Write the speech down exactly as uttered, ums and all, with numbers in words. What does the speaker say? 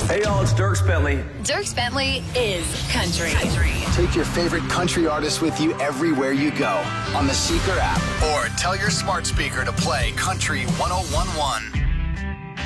Hey, y'all, it's Dierks Bentley. Dierks Bentley is country. country. Take your favorite country artists with you everywhere you go on the Seeker app. Or tell your smart speaker to play Country one oh one one.